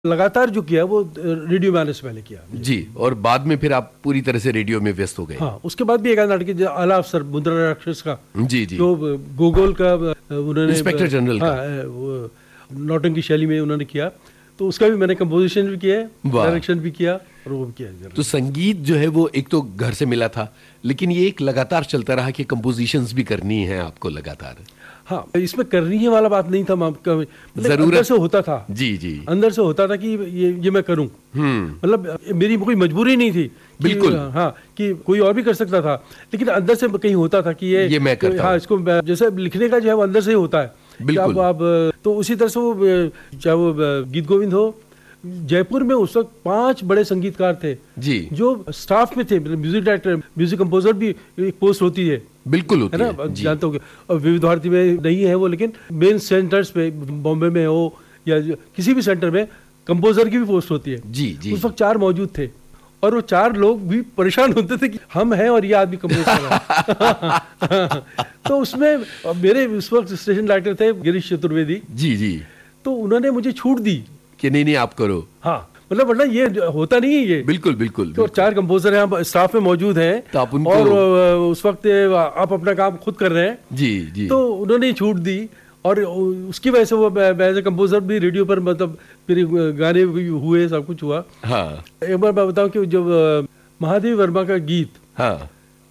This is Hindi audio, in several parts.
लगातार जो किया वो रेडियो में आने से पहले किया जी। और बाद में फिर आप पूरी तरह से रेडियो में व्यस्त हो गए। हाँ, उसके बाद भी एक नाटक जो आला अफसर मुद्रा राक्षस का, जी जी, जो गोगोल का उन्होंने इंस्पेक्टर जनरल का, वो नौटंकी शैली में उन्होंने किया, तो उसका भी मैंने कंपोजिशन भी किया है, डायरेक्शन भी किया और वो भी किया। तो संगीत जो है वो एक तो घर से मिला था, लेकिन ये एक लगातार चलता रहा कि कंपोजिशंस भी करनी है आपको लगातार। हाँ, इसमें करनी है वाला बात नहीं था, मतलब अंदर से होता था। जी जी, अंदर से होता था कि ये मैं करूं। मतलब मेरी कोई मजबूरी नहीं थी। बिल्कुल। हाँ, कि कोई और भी कर सकता था, लेकिन अंदर से कहीं होता था कि ये मैं करता हूं। हाँ, इसको जैसे लिखने का जो है वो अंदर से ही होता है। बिल्कुल। आप तो उसी तरह से वो, चाहे वो गीत गोविंद हो, जयपुर में उस वक्त 5 बड़े संगीतकार थे जी, जो स्टाफ में थे, म्यूजिक डायरेक्टर, म्यूजिक कंपोजर भी एक पोस्ट होती है। बिल्कुल होती है ना, जानते हो। और विविध भारती में नहीं है वो, लेकिन मेन सेंटर्स पे बॉम्बे में हो या किसी भी सेंटर में कंपोजर की भी पोस्ट होती है। जी जी, उस वक्त 4 मौजूद थे और वो 4 लोग भी परेशान होते थे कि हम हैं और ये आदमी कंपोज कर रहा है। तो उसमें मेरे उस वक्त स्टेशन डायरेक्टर थे गिरीश चतुर्वेदी जी जी, तो उन्होंने मुझे छूट दी कि नहीं आप करो। हाँ, मतलब वरना ये होता नहीं है ये। बिल्कुल बिल्कुल। तो 4 कंपोजर हैं, स्टाफ में मौजूद हैं, तो आप उनको, और उस वक्त आप अपना काम खुद कर रहे हैं जी जी, तो उन्होंने छूट दी और उसकी वजह से वो एज ए कंपोजर भी रेडियो पर, मतलब फिर गाने भी हुए, सब कुछ हुआ। हाँ, एक बार मैं बताऊं कि जब महादेव वर्मा का गीत, हाँ,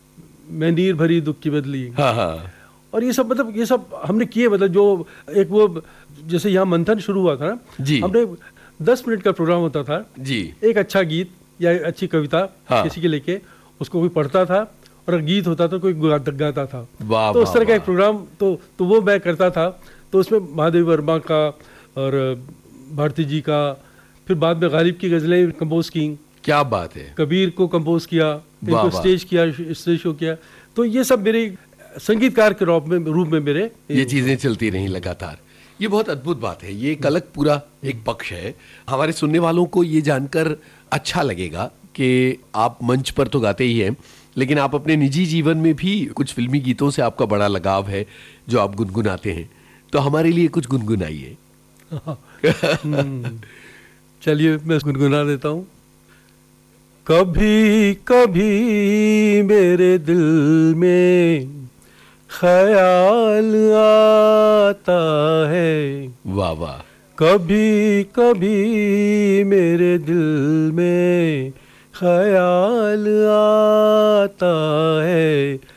मैं नीर भरी दुख की बदली, हाँ हाँ, और ये सब, मतलब ये सब हमने किए, मतलब जो एक वो जैसे यहाँ मंथन शुरू हुआ था ना जी, हमने 10 मिनट का प्रोग्राम होता था जी, एक अच्छा गीत या अच्छी कविता हाँ, किसी के लेके उसको कोई पढ़ता था, और गीत होता था कोई गाता था। तो उस तरह का एक प्रोग्राम तो वो मैं करता था। तो उसमें महादेव वर्मा का और भारती जी का, फिर बाद में गालिब की गजलें कंपोज की। क्या बात है। कबीर को कंपोज किया, स्टेज किया, स्टेज शो किया। तो ये सब मेरे संगीतकार के रूप में मेरे ये चीजें चलती रही लगातार। ये बहुत अद्भुत बात है। ये एक अलग पूरा एक पक्ष है। हमारे सुनने वालों को ये जानकर अच्छा लगेगा कि आप मंच पर तो गाते ही हैं, लेकिन आप अपने निजी जीवन में भी कुछ फिल्मी गीतों से आपका बड़ा लगाव है जो आप गुनगुनाते हैं। तो हमारे लिए कुछ गुनगुनाइए। चलिए मैं गुनगुना देता हूँ। कभी कभी मेरे दिल में ख्याल आता है, वाह वाह। कभी कभी मेरे दिल में ख्याल आता है,